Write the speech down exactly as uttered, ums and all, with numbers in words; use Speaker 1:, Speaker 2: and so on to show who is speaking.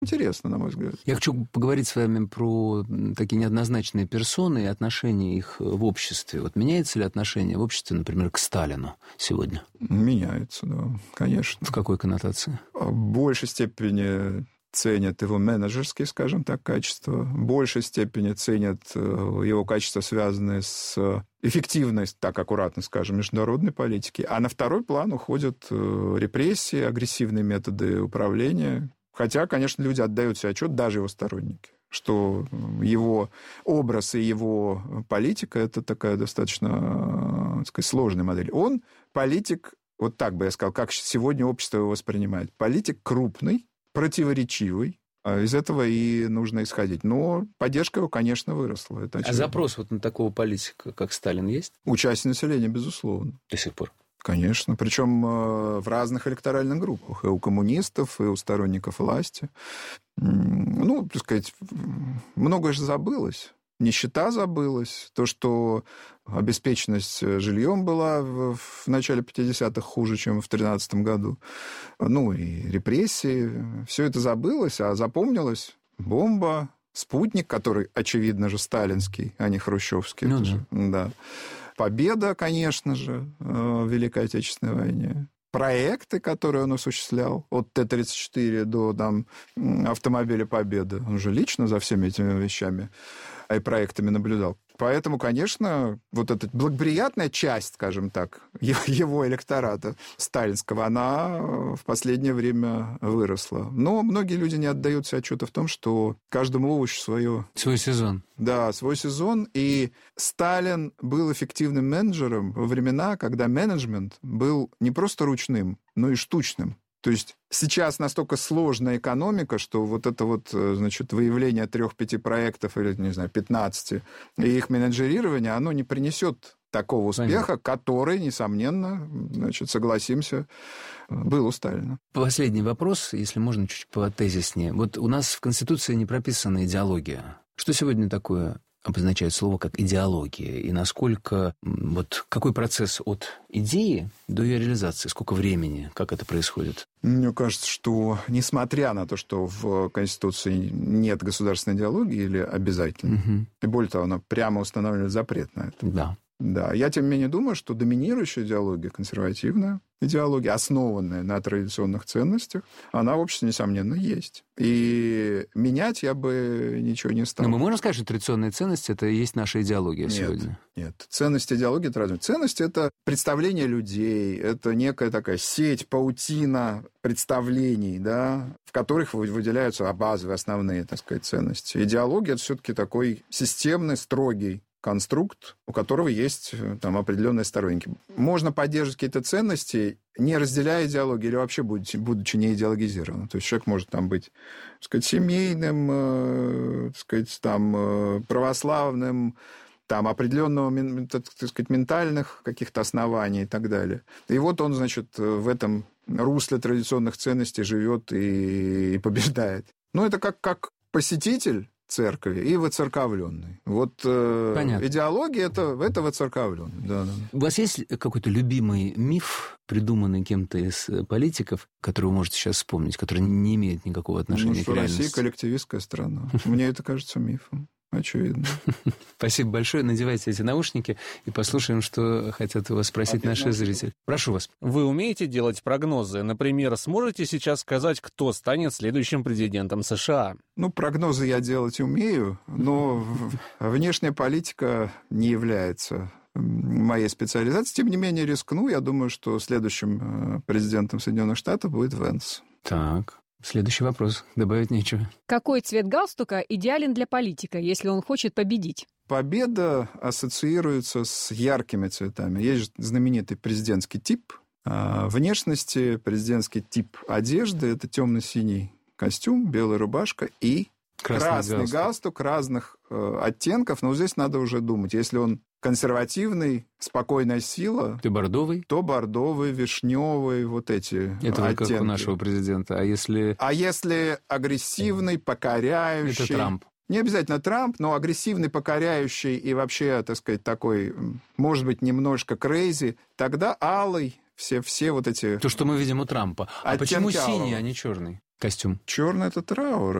Speaker 1: Интересно, на мой взгляд.
Speaker 2: Я хочу поговорить с вами про такие неоднозначные персоны и отношения их в обществе. Вот меняется ли отношение в обществе, например, к Сталину сегодня?
Speaker 1: Меняется, да, конечно.
Speaker 2: В какой коннотации?
Speaker 1: В большей степени ценят его менеджерские, скажем так, качества, в большей степени ценят его качества, связанные с эффективной, так аккуратно скажем, международной политики. А на второй план уходят репрессии, агрессивные методы управления. Хотя, конечно, люди отдают себе отчет, даже его сторонники, что его образ и его политика – это такая достаточно, так сказать, сложная модель. Он политик, вот так бы я сказал, как сегодня общество его воспринимает. Политик крупный, противоречивый. Из этого и нужно исходить. Но поддержка его, конечно, выросла. Это
Speaker 2: а запрос вот на такого политика, как Сталин, есть?
Speaker 1: У части населения, безусловно.
Speaker 2: До сих пор?
Speaker 1: Конечно. Причем в разных электоральных группах. И у коммунистов, и у сторонников власти. Ну, так сказать, многое же забылось. Нищета забылась, то, что обеспеченность жильем была в начале пятидесятых хуже, чем в тринадцатом году. Ну, и репрессии. Все это забылось, а запомнилось бомба, спутник, который, очевидно же, сталинский, а не хрущевский.
Speaker 2: Ну,
Speaker 1: же, да. Победа, конечно же, в Великой Отечественной войне. Проекты, которые он осуществлял, от Т тридцать четыре до там, автомобиля Победы. Он же лично за всеми этими вещами и проектами наблюдал. Поэтому, конечно, вот эта благоприятная часть, скажем так, его электората сталинского, она в последнее время выросла. Но многие люди не отдают себе отчета в том, что каждому овощу свое...
Speaker 2: Свой сезон.
Speaker 1: Да, свой сезон. И Сталин был эффективным менеджером во времена, когда менеджмент был не просто ручным, но и штучным. То есть сейчас настолько сложная экономика, что вот это вот, значит, выявление трех-пяти проектов или, не знаю, пятнадцати, и их менеджерирование, оно не принесет такого успеха, Понятно. Который, несомненно, значит, согласимся, был у Сталина.
Speaker 2: Последний вопрос, если можно, чуть потезиснее. Вот у нас в Конституции не прописана идеология. Что сегодня такое обозначает слово как идеология, и насколько, вот какой процесс от идеи до ее реализации, сколько времени, как это происходит?
Speaker 1: Мне кажется, что несмотря на то, что в Конституции нет государственной идеологии или обязательно, угу. и более того, она прямо устанавливает запрет на это.
Speaker 2: Да.
Speaker 1: Да, я тем не менее думаю, что доминирующая идеология, консервативная идеология, основанная на традиционных ценностях, она в обществе, несомненно, есть. И менять я бы ничего не стал.
Speaker 2: Но мы можем сказать, что традиционные ценности – это и есть наша идеология
Speaker 1: нет,
Speaker 2: сегодня?
Speaker 1: Нет, ценности идеологии – это разные. Ценности – это представление людей, это некая такая сеть, паутина представлений, да, в которых выделяются базовые, основные, так сказать, ценности. Идеология – это все-таки такой системный, строгий конструкт, у которого есть там определенные сторонники. Можно поддерживать какие-то ценности, не разделяя идеологию или вообще будучи, будучи не идеологизированным. То есть человек может там быть, так сказать, семейным, э, так сказать, там, э, православным, там, определенного, так сказать, ментальных каких-то оснований и так далее. И вот он, значит, в этом русле традиционных ценностей живет и, и побеждает. Ну, это как, как посетитель церкви и воцерковленный. Вот э, идеология это, это воцерковленный. Да, да.
Speaker 2: У вас есть какой-то любимый миф, придуманный кем-то из политиков, который вы можете сейчас вспомнить, который не имеет никакого отношения
Speaker 1: ну,
Speaker 2: к реальности?
Speaker 1: Россия коллективистская страна. Мне это кажется мифом. Очевидно.
Speaker 2: Спасибо большое. Надевайте эти наушники и послушаем, что хотят у вас спросить наши зрители. Прошу вас.
Speaker 3: Вы умеете делать прогнозы? Например, сможете сейчас сказать, кто станет следующим президентом США?
Speaker 1: Ну, прогнозы я делать умею, но внешняя политика не является моей специализацией. Тем не менее, рискну. Я думаю, что следующим президентом Соединенных Штатов будет Венс.
Speaker 2: Так. Следующий вопрос. Добавить нечего.
Speaker 4: Какой цвет галстука идеален для политика, если он хочет победить?
Speaker 1: Победа ассоциируется с яркими цветами. Есть знаменитый президентский тип внешности, президентский тип одежды. Это темно-синий костюм, белая рубашка и красный, красный галстук. галстук разных оттенков. Но здесь надо уже думать. Если он консервативный, спокойная сила.
Speaker 2: Ты бордовый?
Speaker 1: То бордовый, вишневый, вот эти
Speaker 2: это
Speaker 1: оттенки.
Speaker 2: Это как у нашего президента. А если...
Speaker 1: А если агрессивный, покоряющий...
Speaker 2: Это Трамп.
Speaker 1: Не обязательно Трамп, но агрессивный, покоряющий и вообще, так сказать, такой, может быть, немножко крейзи, тогда алый, все, все вот эти...
Speaker 2: То, что мы видим у Трампа. А почему синий, а не черный? костюм?
Speaker 1: Черный — это траур.